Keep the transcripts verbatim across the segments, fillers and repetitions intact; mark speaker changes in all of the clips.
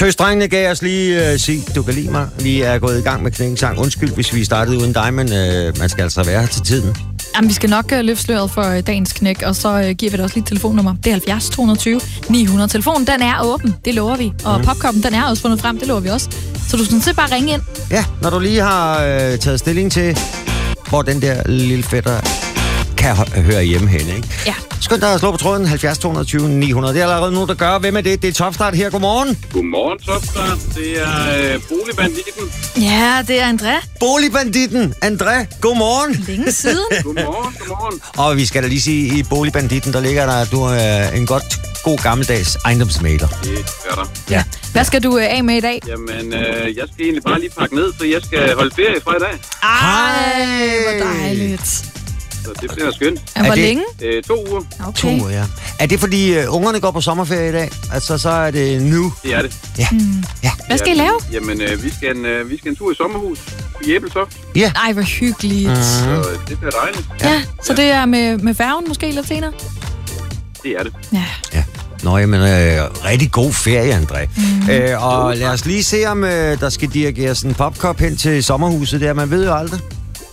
Speaker 1: Tøsdrengene gav os lige uh, sig, du kan lide mig. Vi er gået i gang med knækkensang. Undskyld, hvis vi startede uden dig, men uh, man skal altså være her til tiden.
Speaker 2: Jamen, vi skal nok uh, løfte sløret for uh, dagens knæk, og så uh, giver vi dig også lige et telefonnummer. Det er halvfjerds to tyve ni hundrede. Telefonen, den er åben, det lover vi. Og mm. popkoppen, den er også fundet frem, det lover vi også. Så du skal bare ringe ind.
Speaker 1: Ja, når du lige har uh, taget stilling til, hvor den der lille fætter kan høre hjemme henne, ikke?
Speaker 2: Ja.
Speaker 1: Skynd dig at slå på tråden halvfjerds to tyve ni hundrede. Det er allerede nogen, der gør. Hvem er det? Det er Topstart her. Godmorgen.
Speaker 3: Godmorgen, Topstart. Det er øh, Boligbanditten.
Speaker 2: Ja, det er André.
Speaker 1: Boligbanditten. André, godmorgen.
Speaker 2: Længe siden.
Speaker 3: Godmorgen, godmorgen.
Speaker 1: Og vi skal da lige sige, i Boligbanditten, der ligger der, at du er en godt, god gammeldags ejendomsmægler.
Speaker 3: Det er der.
Speaker 2: Ja. Hvad skal du øh, af med i dag?
Speaker 3: Jamen, øh, jeg skal egentlig bare lige pakke ned, for jeg skal holde ferie fra i dag.
Speaker 2: Ej, hvor dejligt.
Speaker 3: Så det bliver skønt.
Speaker 2: Ja, hvor
Speaker 1: det...
Speaker 2: længe?
Speaker 3: Øh, to uger.
Speaker 2: Okay.
Speaker 1: To uger, ja. Er det fordi uh, ungerne går på sommerferie i dag? Altså, så er det nu?
Speaker 3: Det er det.
Speaker 1: Ja.
Speaker 2: Mm.
Speaker 1: Ja.
Speaker 2: Hvad skal I lave?
Speaker 3: Jamen, øh, vi, skal en, øh, vi skal en tur i sommerhus i Æbeltoft.
Speaker 1: Ja.
Speaker 2: Ej, hvor hyggeligt. Mm.
Speaker 3: Så øh, det bliver dejligt.
Speaker 2: Ja, ja, så det er med, med færgen måske lidt senere?
Speaker 3: Det er det.
Speaker 2: Ja.
Speaker 1: Ja. Nå, jamen, øh, rigtig god ferie, André. Mm. Øh, og lad os lige se, om øh, der skal dirigeres en popkop hen til sommerhuset der. Man ved jo aldrig.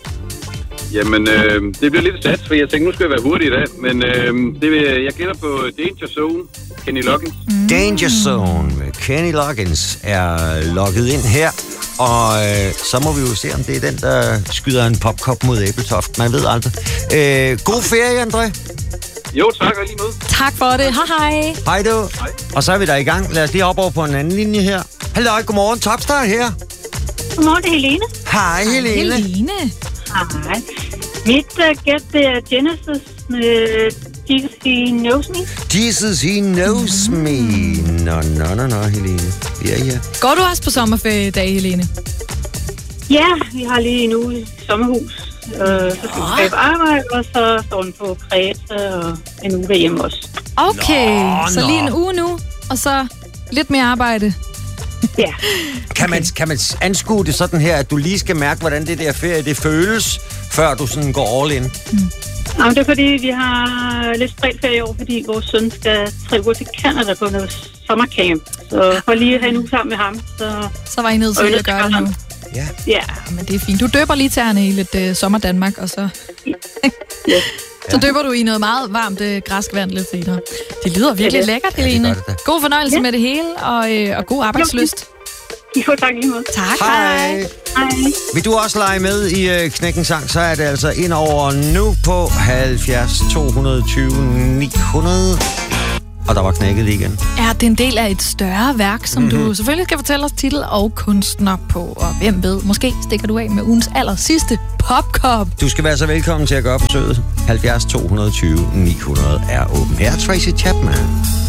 Speaker 3: Jamen, øh, det bliver lidt sats, for jeg tænkte, nu skal jeg være hurtig i dag. Men øh, det vil, jeg gætter på Danger Zone, Kenny Loggins.
Speaker 1: Mm. Danger Zone med Kenny Loggins er logget ind her. Og øh, så må vi jo se, om det er den, der skyder en popkop mod Æbeltoft. Man ved aldrig. Øh, god ferie, André.
Speaker 3: Jo, tak og lige måde.
Speaker 2: Tak for det. Hej hej.
Speaker 1: Hej du.
Speaker 3: Hej.
Speaker 1: Og så er vi der i gang. Lad os lige op over på en anden linje her. Hallo, godmorgen. Topstart her.
Speaker 4: Godmorgen, det er Helene.
Speaker 1: Hej, Helene.
Speaker 2: Helene.
Speaker 4: Hej. Mit uh, gæt, det er Genesis med Jesus, He Knows Me.
Speaker 1: Jesus, He Knows Me. Nå, nå, nå, nå, Helene. Vi er her.
Speaker 2: Går du også på sommerferie i dag, Helene?
Speaker 4: Ja, vi har lige en uge i sommerhus. Uh, så skal vi skabe arbejde, og så står den på Kreta og en uge derhjemme også.
Speaker 2: Okay,
Speaker 1: nå,
Speaker 2: så
Speaker 1: nå.
Speaker 2: lige en uge nu, og så lidt mere arbejde.
Speaker 4: Ja.
Speaker 1: Kan man, kan man anskue det sådan her, at du lige skal mærke, hvordan det der ferie, det føles, før du sådan går all in?
Speaker 4: Mm. Jamen, det er fordi, vi har lidt spredt ferie i år, fordi vores søn skal tre uger til Canada på noget sommercamp. Så for lige at have en uge sammen med ham, så...
Speaker 2: Så var I nødt til at gøre det nu.
Speaker 1: Ja.
Speaker 4: Ja.
Speaker 2: Men det er fint. Du døber lige tæerne i lidt uh, sommer Danmark, og så...
Speaker 4: Ja.
Speaker 2: Så døber du i noget meget varmt uh, græsk vand lidt senere. Det lyder virkelig
Speaker 4: Ja, det-
Speaker 2: lækkert,
Speaker 1: Ja, det
Speaker 2: Helene.
Speaker 1: gør det da.
Speaker 2: God fornøjelse
Speaker 4: Ja.
Speaker 2: med det hele, og, øh, og god arbejdslyst.
Speaker 4: Jo, tak lige måde.
Speaker 2: Tak.
Speaker 1: Hej.
Speaker 4: Hej.
Speaker 1: Vil du også lege med i øh, Knækkensang, så er det altså ind over nu på halvfjerds to tyve ni hundrede. Og der var knækket lige igen.
Speaker 2: Er det en del af et større værk, som mm-hmm. du selvfølgelig skal fortælle os titel og kunstner på? Og hvem ved, måske stikker du af med ugens aller sidste popkop.
Speaker 1: Du skal være så velkommen til at gøre forsøget. halvfjerds to tyve ni hundrede er åben. Her er Tracy Chapman.